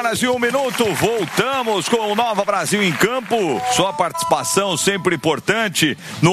horas e 1 minuto, voltamos com o Nova Brasil em Campo. Sua participação sempre importante no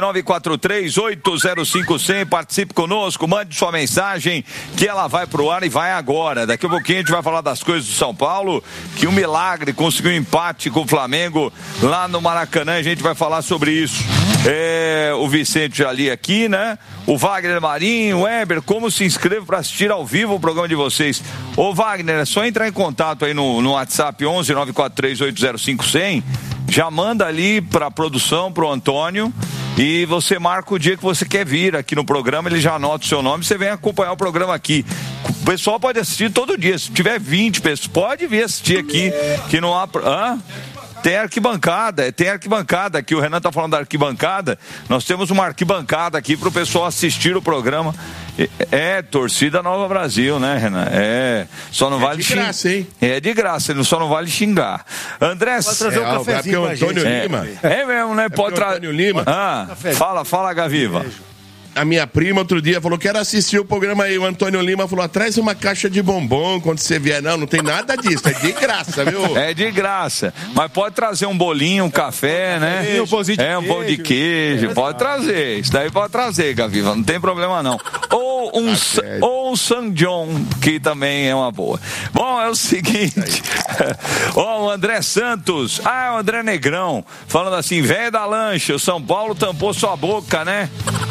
11-943-805-100. Participe conosco, mande sua mensagem que ela vai pro ar e vai agora. Daqui a pouquinho a gente vai falar das coisas do São Paulo, que um milagre conseguiu um empate com o Flamengo lá no Maracanã. A gente vai falar sobre isso. O Vicente ali aqui, né? O Wagner Marinho, o Weber, como se inscreve para assistir ao vivo o programa de vocês? Ô Wagner, é só entrar em contato aí no WhatsApp 11-943-805-100, já manda ali para a produção, pro Antônio, e você marca o dia que você quer vir aqui no programa, ele já anota o seu nome, você vem acompanhar o programa aqui. O pessoal pode assistir todo dia, se tiver 20 pessoas, pode vir assistir aqui, que não há... Tem arquibancada aqui, o Renan tá falando da arquibancada, nós temos uma arquibancada aqui pro pessoal assistir o programa. Torcida Nova Brasil, né, Renan? Só não vale xingar. É de graça, hein? É de graça, só não vale xingar. André... Pode trazer um cafezinho pra gente. Antônio Lima. É mesmo, né? Pode trazer... Antônio Lima. Fala, Gaviva. A minha prima outro dia falou, quero assistir o programa aí, o Antônio Lima falou, traz uma caixa de bombom quando você vier. Não tem nada disso, é de graça, viu? É de graça, mas pode trazer um bolinho, um café, né? Um pão de queijo, pode trazer, isso daí pode trazer, Gaviva, não tem problema não. Ou um San John, que também é uma boa. Bom, é o seguinte, o André Santos, o André Negrão, falando assim, velho da lancha, o São Paulo tampou sua boca, né?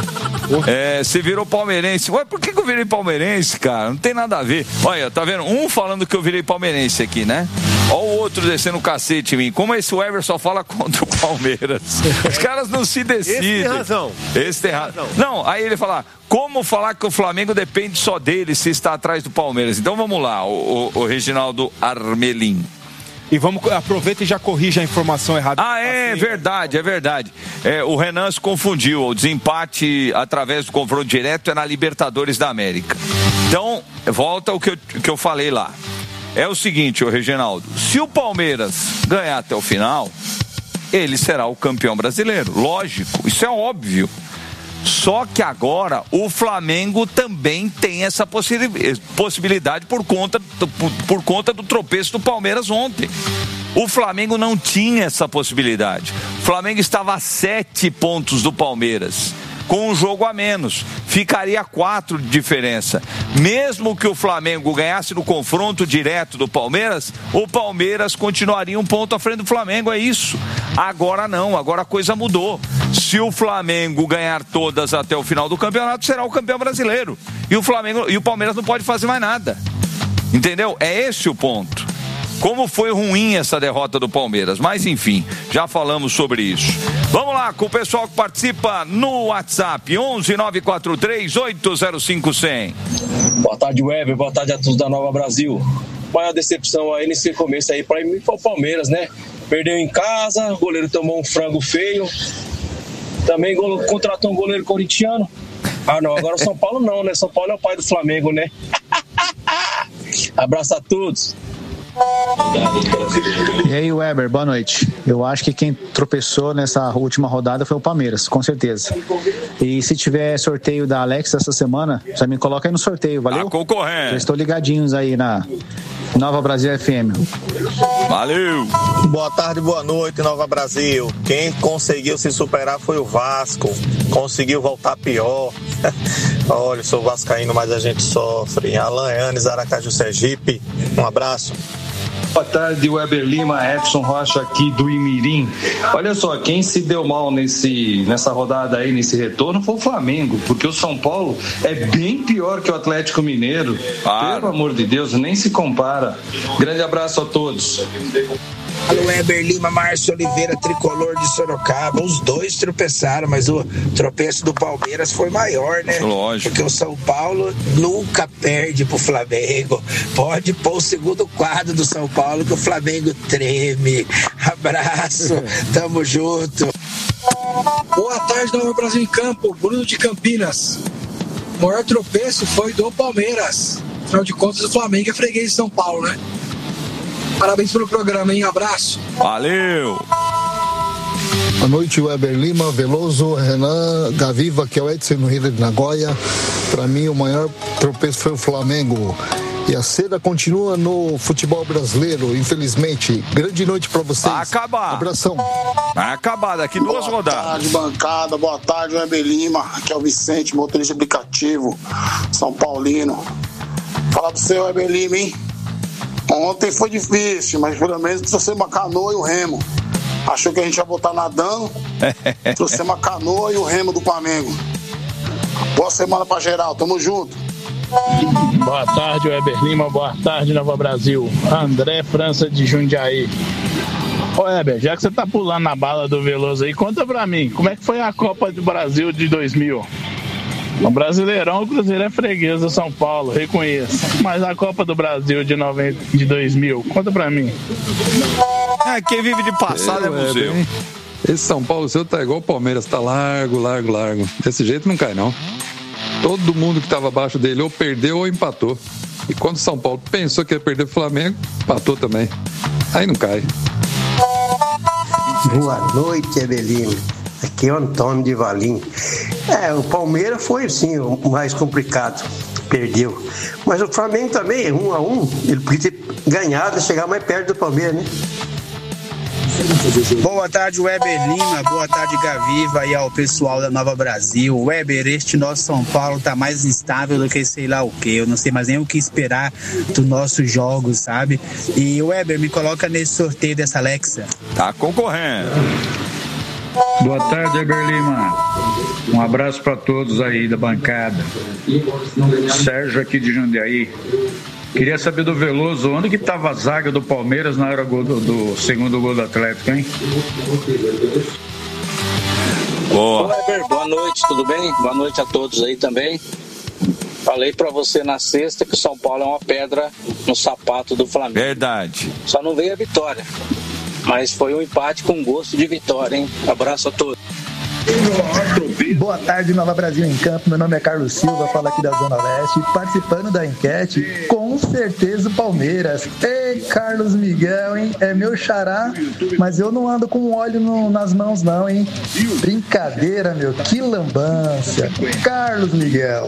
Você virou palmeirense. Ué, por que eu virei palmeirense, cara? Não tem nada a ver. Olha, tá vendo? Um falando que eu virei palmeirense aqui, né? Olha o outro descendo o cacete em mim. Como esse Weber só fala contra o Palmeiras. Os caras não se decidem. Esse tem razão. Não, aí ele fala, como falar que o Flamengo depende só dele se está atrás do Palmeiras? Então vamos lá, o Reginaldo Armelin. E aproveita e já corrige a informação errada. É verdade. O Renan se confundiu. O desempate através do confronto direto é na Libertadores da América. Então, volta o que eu falei lá. É o seguinte, Reginaldo. Se o Palmeiras ganhar até o final, ele será o campeão brasileiro. Lógico, isso é óbvio. Só que agora o Flamengo também tem essa possibilidade por conta do tropeço do Palmeiras ontem. O Flamengo não tinha essa possibilidade. O Flamengo estava a 7 pontos do Palmeiras, com um jogo a menos. Ficaria 4 de diferença. Mesmo que o Flamengo ganhasse no confronto direto do Palmeiras, o Palmeiras continuaria um ponto à frente do Flamengo, é isso. Agora não, agora a coisa mudou. Se o Flamengo ganhar todas até o final do campeonato, será o campeão brasileiro. E o Palmeiras não pode fazer mais nada. Entendeu? É esse o ponto. Como foi ruim essa derrota do Palmeiras. Mas enfim, já falamos sobre isso. Vamos lá com o pessoal que participa no WhatsApp 11-943-805-100. Boa tarde, Weber. Boa tarde a todos da Nova Brasil. Maior decepção aí nesse começo aí pra mim foi o Palmeiras, né? Perdeu em casa, o goleiro tomou um frango feio. Também contratou um goleiro corintiano. Não, agora o São Paulo não, né? São Paulo é o pai do Flamengo, né? Abraço a todos. E aí, Weber, boa noite. Eu acho que quem tropeçou nessa última rodada foi o Palmeiras, com certeza. E se tiver sorteio da Alex essa semana, já me coloca aí no sorteio, valeu? Concorrendo. Já estou ligadinhos aí na Nova Brasil FM. Valeu. Boa tarde, boa noite, Nova Brasil. Quem conseguiu se superar foi o Vasco. Conseguiu voltar pior. Olha, eu sou vascaíno, mas a gente sofre. Alan Yanes, Aracaju, Sergipe. Um abraço. Boa tarde, Weber Lima, Edson Rocha aqui do Imirim. Olha só, quem se deu mal nessa rodada aí, nesse retorno, foi o Flamengo, porque o São Paulo é bem pior que o Atlético Mineiro. Pelo amor de Deus, nem se compara. Grande abraço a todos. Alô, Weber Lima, Márcio Oliveira, tricolor de Sorocaba. Os dois tropeçaram, mas o tropeço do Palmeiras foi maior, né? Lógico. Porque o São Paulo nunca perde pro Flamengo. Pode pôr o segundo quadro do São Paulo que o Flamengo treme. Abraço, tamo junto. Boa tarde, Nova Brasil em Campo, Bruno de Campinas. O maior tropeço foi do Palmeiras. Afinal de contas, o Flamengo é freguês de São Paulo, né? Parabéns pelo programa, hein? Abraço. Valeu. Boa noite, Weber Lima, Veloso, Renan, Gaviva, que é o Edson no Rio de Nagoya. Para mim, o maior tropeço foi o Flamengo. E a cena continua no futebol brasileiro, infelizmente. Grande noite pra vocês. Vai acabar. Abração. Vai acabar daqui 2 rodadas. Boa tarde, bancada. Boa tarde, Weber Lima. Aqui é o Vicente, motorista aplicativo, São Paulino. Fala pro seu, Weber Lima, hein? Ontem foi difícil, mas pelo menos trouxemos uma canoa e o remo. Achou que a gente ia botar nadando, trouxemos a canoa e o remo do Flamengo. Boa semana pra geral, tamo junto. Boa tarde, Weber Lima. Boa tarde, Nova Brasil. André França de Jundiaí. Ô Weber, já que você tá pulando na bala do Veloso aí, conta pra mim, como é que foi a Copa do Brasil de 2000? No Brasileirão, o Cruzeiro é freguês do São Paulo, reconheço. Mas a Copa do Brasil de 2000, conta pra mim. Quem vive de passado é museu. Esse São Paulo seu tá igual o Palmeiras, tá largo. Desse jeito não cai, não. Todo mundo que tava abaixo dele ou perdeu ou empatou. E quando o São Paulo pensou que ia perder o Flamengo, empatou também. Aí não cai. Boa noite, Evelino. Aqui é o Antônio de Valim. O Palmeiras foi, sim, o mais complicado. Perdeu. Mas o Flamengo também, 1-1. Ele podia ter ganhado e chegar mais perto do Palmeiras, né? Boa tarde, Weber Lima. Boa tarde, Gaviva, e ao pessoal da Nova Brasil. Weber, este nosso São Paulo tá mais instável do que sei lá o que. Eu não sei mais nem o que esperar dos nossos jogos, sabe? E Weber, me coloca nesse sorteio dessa Alexa. Tá concorrendo. Boa tarde, Weber Lima. Um abraço para todos aí da bancada. Sérgio aqui de Jundiaí. Queria saber do Veloso, onde que estava a zaga do Palmeiras na hora do segundo gol do Atlético, hein? Boa. Weber, boa noite, tudo bem? Boa noite a todos aí também. Falei pra você na sexta que o São Paulo é uma pedra no sapato do Flamengo. Verdade. Só não veio a vitória, mas foi um empate com gosto de vitória, hein? Abraço a todos. Boa tarde, Nova Brasil em Campo. Meu nome é Carlos Silva, falo aqui da Zona Leste. Participando da enquete, com certeza o Palmeiras. Ei, Carlos Miguel, hein? É meu xará, mas eu não ando com óleo nas mãos, não, hein? Brincadeira, meu, que lambança. Carlos Miguel.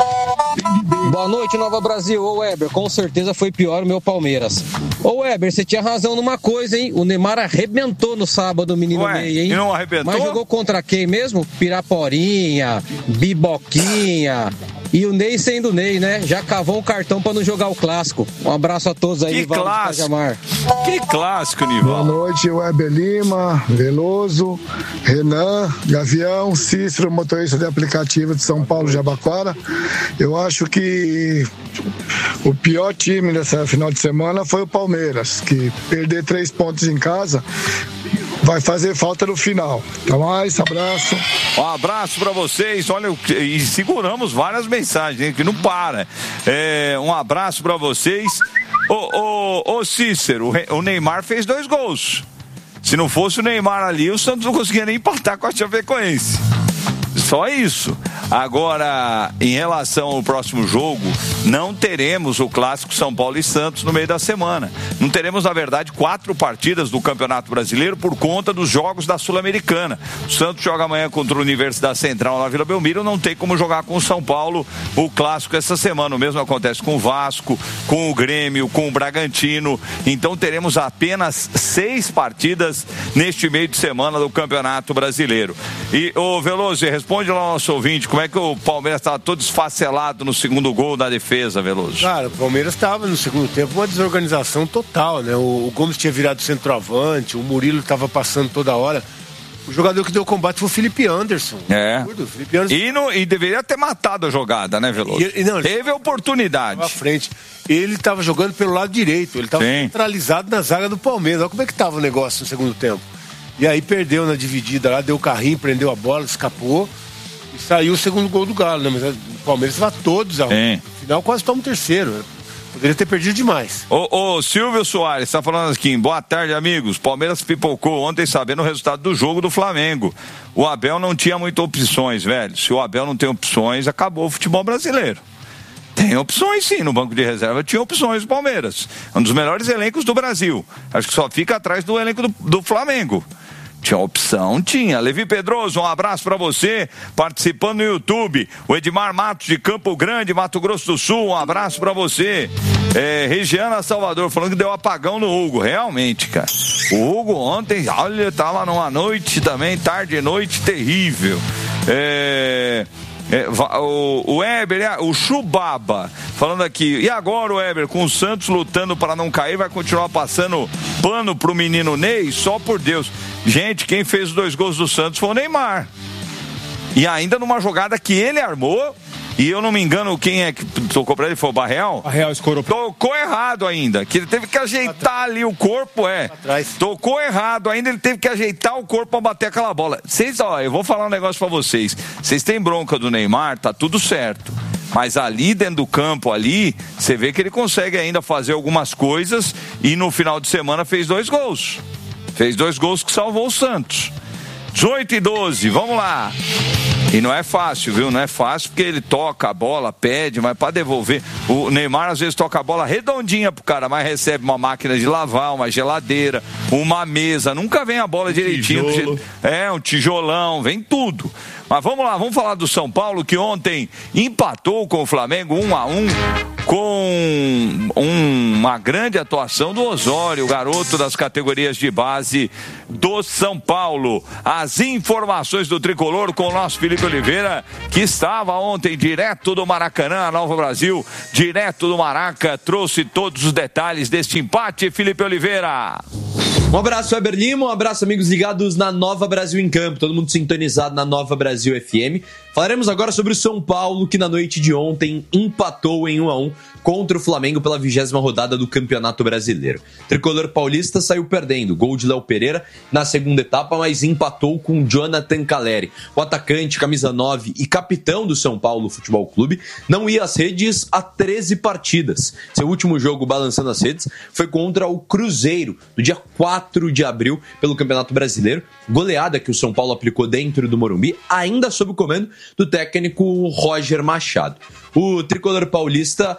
Boa noite, Nova Brasil. Ô Weber, com certeza foi pior o meu Palmeiras. Ô Weber, você tinha razão numa coisa, hein? O Neymar arrebentou no sábado, o menino Ney, hein? E não arrebentou? Mas jogou contra quem mesmo? Piraporinha, Biboquinha. E o Ney sendo Ney, né? Já cavou o cartão pra não jogar o clássico. Um abraço a todos aí, Nivaldo de Cajamar. Que clássico, Nivaldo. Boa noite, Weber Lima, Veloso, Renan, Gavião, Cícero, motorista de aplicativo de São Paulo, Jabaquara. Eu acho que o pior time dessa final de semana foi o Palmeiras, que perder 3 pontos em casa vai fazer falta no final. Até mais, abraço. Um abraço pra vocês. Olha, e seguramos várias mensagens, hein, que não para. Um abraço pra vocês. Ô Cícero, o Neymar fez 2 gols. Se não fosse o Neymar ali, o Santos não conseguia nem empatar com a Chapecoense. Só isso. Agora, em relação ao próximo jogo, não teremos o clássico São Paulo e Santos no meio da semana. Não teremos, na verdade, 4 partidas do Campeonato Brasileiro por conta dos jogos da Sul-Americana. O Santos joga amanhã contra o Universidade Central na Vila Belmiro, não tem como jogar com o São Paulo o clássico essa semana. O mesmo acontece com o Vasco, com o Grêmio, com o Bragantino. Então teremos apenas 6 partidas neste meio de semana do Campeonato Brasileiro. E, ô Veloso, responde lá ao nosso ouvinte, como é que o Palmeiras estava todo esfacelado no segundo gol da defesa, Veloso? Cara, o Palmeiras estava no segundo tempo uma desorganização total, né? O Gomes tinha virado centroavante, o Murilo estava passando toda hora. O jogador que deu combate foi o Felipe Anderson. Felipe Anderson. E deveria ter matado a jogada, né, Veloso? Teve a oportunidade. À frente. Ele estava jogando pelo lado direito, ele estava centralizado na zaga do Palmeiras. Olha como é que estava o negócio no segundo tempo. E aí perdeu na dividida lá, deu o carrinho, prendeu a bola, escapou. E saiu o segundo gol do Galo, né? Mas o Palmeiras estava todos. No final quase toma o terceiro. Poderia ter perdido demais. Ô Silvio Soares, está falando aqui. Boa tarde, amigos. Palmeiras pipocou ontem sabendo o resultado do jogo do Flamengo. O Abel não tinha muitas opções, velho. Se o Abel não tem opções, acabou o futebol brasileiro. Tem opções sim, no banco de reserva tinha opções do Palmeiras. Um dos melhores elencos do Brasil. Acho que só fica atrás do elenco do Flamengo. Tinha opção, tinha. Levi Pedroso, um abraço pra você, participando no YouTube. O Edmar Matos de Campo Grande, Mato Grosso do Sul, um abraço pra você. Regiana Salvador falando que deu apagão no Hugo. Realmente, cara. O Hugo ontem, olha, tava numa noite também, tarde e noite, terrível. O Weber, o Chubaba, falando aqui, e agora o Weber, com o Santos lutando para não cair, vai continuar passando pano pro menino Ney? Só por Deus. Gente, quem fez os 2 gols do Santos foi o Neymar. E ainda numa jogada que ele armou, e eu não me engano quem é que tocou pra ele, foi o Barreal? Barreal escorou. Tocou errado ainda, que ele teve que ajeitar ali o corpo, Tocou errado ainda, ele teve que ajeitar o corpo pra bater aquela bola. Eu vou falar um negócio pra vocês. Vocês têm bronca do Neymar, tá tudo certo. Mas ali dentro do campo, você vê que ele consegue ainda fazer algumas coisas e no final de semana fez 2 gols. Fez 2 gols que salvou o Santos. 18-12, vamos lá. E não é fácil, viu? Não é fácil porque ele toca a bola, pede, mas para devolver. O Neymar às vezes toca a bola redondinha pro cara, mas recebe uma máquina de lavar, uma geladeira, uma mesa. Nunca vem a bola direitinho. Um tijolão, vem tudo. Mas vamos lá, vamos falar do São Paulo, que ontem empatou com o Flamengo 1-1, com uma grande atuação do Osório, o garoto das categorias de base do São Paulo. As informações do Tricolor com o nosso Felipe Oliveira, que estava ontem direto do Maracanã, Nova Brasil, direto do Maraca, trouxe todos os detalhes deste empate. Felipe Oliveira. Um abraço, Weber Lima, um abraço, amigos ligados na Nova Brasil em Campo, todo mundo sintonizado na Nova Brasil FM. Falaremos agora sobre o São Paulo, que na noite de ontem empatou em 1-1 contra o Flamengo pela 20ª rodada do Campeonato Brasileiro. O tricolor paulista saiu perdendo, gol de Léo Pereira na segunda etapa, mas empatou com Jonathan Caleri. O atacante, camisa 9 e capitão do São Paulo Futebol Clube, não ia às redes há 13 partidas. Seu último jogo balançando as redes foi contra o Cruzeiro, no dia 4 de abril, pelo Campeonato Brasileiro. Goleada que o São Paulo aplicou dentro do Morumbi, ainda sob o comando do técnico Roger Machado. O tricolor paulista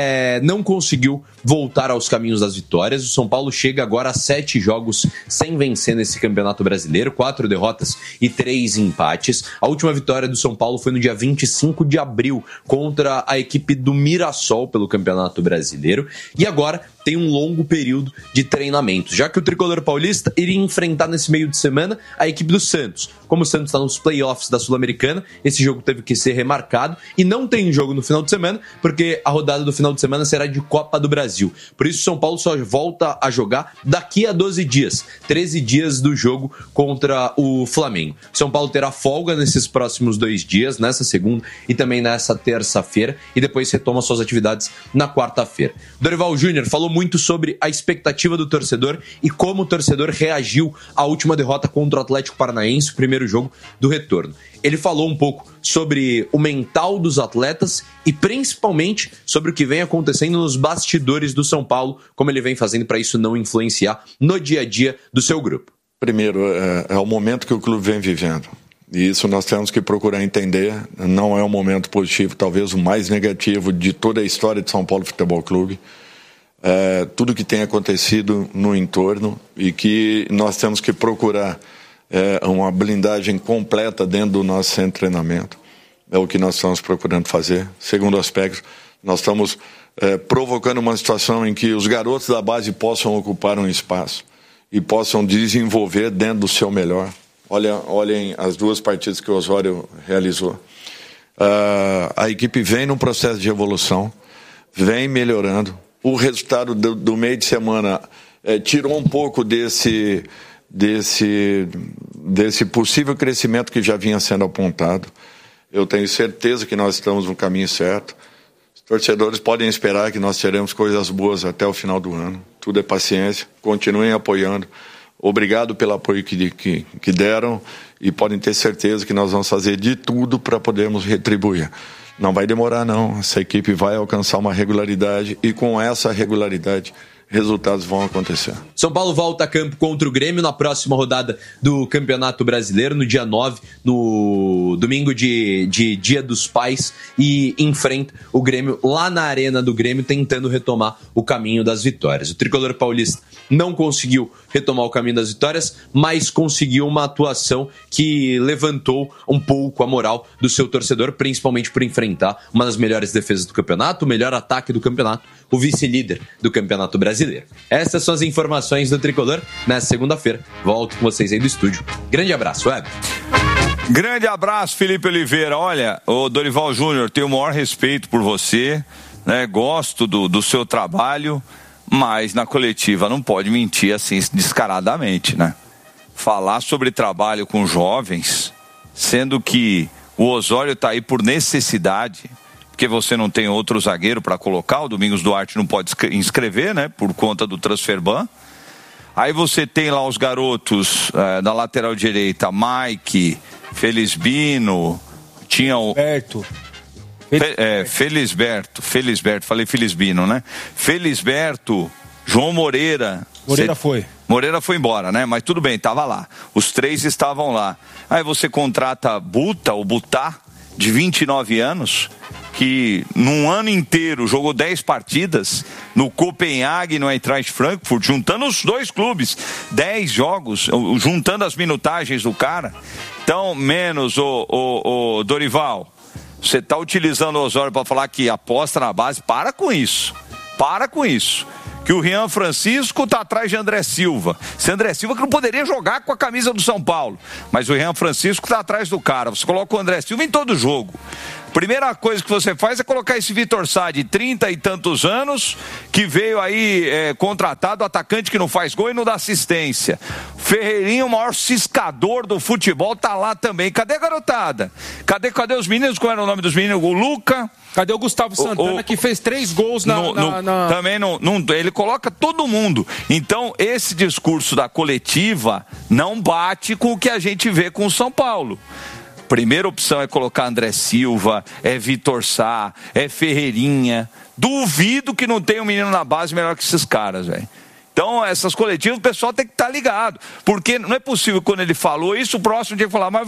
não conseguiu voltar aos caminhos das vitórias. O São Paulo chega agora a 7 jogos sem vencer nesse Campeonato Brasileiro, 4 derrotas e 3 empates. A última vitória do São Paulo foi no dia 25 de abril contra a equipe do Mirassol pelo Campeonato Brasileiro. E agora tem um longo período de treinamento, já que o tricolor paulista iria enfrentar nesse meio de semana a equipe do Santos. Como o Santos está nos playoffs da Sul-Americana, esse jogo teve que ser remarcado e não tem jogo no final de semana, porque a rodada do final de semana será de Copa do Brasil. Por isso, o São Paulo só volta a jogar daqui a 12 dias, 13 dias do jogo contra o Flamengo. O São Paulo terá folga nesses próximos 2 dias, nessa segunda e também nessa terça-feira, e depois retoma suas atividades na quarta-feira. Dorival Júnior falou muito sobre a expectativa do torcedor e como o torcedor reagiu à última derrota contra o Atlético Paranaense, o primeiro jogo do retorno. Ele falou um pouco sobre o mental dos atletas e principalmente sobre o que vem acontecendo nos bastidores do São Paulo, como ele vem fazendo para isso não influenciar no dia a dia do seu grupo. Primeiro, é o momento que o clube vem vivendo. E isso nós temos que procurar entender. Não é um momento positivo, talvez o mais negativo de toda a história de São Paulo Futebol Clube. Tudo que tem acontecido no entorno e que nós temos que procurar uma blindagem completa dentro do nosso centro de treinamento. É o que nós estamos procurando fazer. Segundo aspecto, nós estamos provocando uma situação em que os garotos da base possam ocupar um espaço e possam desenvolver dentro do seu melhor. Olhem as 2 partidas que o Osório realizou. A equipe vem num processo de evolução, vem melhorando. O resultado do meio de semana tirou um pouco desse possível crescimento que já vinha sendo apontado. Eu tenho certeza que nós estamos no caminho certo. Os torcedores podem esperar que nós teremos coisas boas até o final do ano. Tudo é paciência. Continuem apoiando. Obrigado pelo apoio que deram e podem ter certeza que nós vamos fazer de tudo para podermos retribuir. Não vai demorar, não. Essa equipe vai alcançar uma regularidade e com essa regularidade resultados vão acontecer. São Paulo volta a campo contra o Grêmio na próxima rodada do Campeonato Brasileiro, no dia 9, no domingo de Dia dos Pais, e enfrenta o Grêmio lá na Arena do Grêmio, tentando retomar o caminho das vitórias. O tricolor paulista não conseguiu retomar o caminho das vitórias, mas conseguiu uma atuação que levantou um pouco a moral do seu torcedor, principalmente por enfrentar uma das melhores defesas do campeonato, o melhor ataque do campeonato, o vice-líder do Campeonato Brasileiro. Essas são as informações do Tricolor. Nessa segunda-feira, volto com vocês aí do estúdio. Grande abraço, Web. Grande abraço, Felipe Oliveira. Olha, o Dorival Júnior, tenho o maior respeito por você, né? Gosto do seu trabalho, mas na coletiva não pode mentir assim descaradamente, né? Falar sobre trabalho com jovens, sendo que o Osório está aí por necessidade, porque você não tem outro zagueiro para colocar, o Domingos Duarte não pode inscrever, né? Por conta do transferban. Aí você tem lá os garotos da lateral direita, Mike, Felisbino, tinha o... Felisberto, falei Felisbino, né? Felisberto, João Moreira. Moreira foi embora, né? Mas tudo bem, tava lá. Os 3 estavam lá. Aí você contrata Butá, de 29 anos, que num ano inteiro jogou 10 partidas no Copenhague, no Eintracht Frankfurt, juntando os 2 clubes, 10 jogos, juntando as minutagens do cara. Então, menos o Dorival, você está utilizando o Osório para falar que aposta na base, para com isso. Que o Rian Francisco está atrás de André Silva. Esse André Silva que não poderia jogar com a camisa do São Paulo, mas o Rian Francisco está atrás do cara. Você coloca o André Silva em todo jogo. Primeira coisa que você faz é colocar esse Vitor Sá de 30 e tantos anos, que veio aí contratado, atacante que não faz gol e não dá assistência. Ferreirinho, o maior ciscador do futebol, tá lá também. Cadê a garotada? Cadê os meninos? Qual era o nome dos meninos? O Luca? Cadê o Gustavo Santana, que fez 3 gols Também não, ele coloca todo mundo. Então, esse discurso da coletiva não bate com o que a gente vê com o São Paulo. Primeira opção é colocar André Silva, é Vitor Sá, é Ferreirinha. Duvido que não tenha um menino na base melhor que esses caras, velho. Então, essas coletivas, o pessoal tem que estar ligado. Porque não é possível, quando ele falou isso, o próximo tinha que falar, mas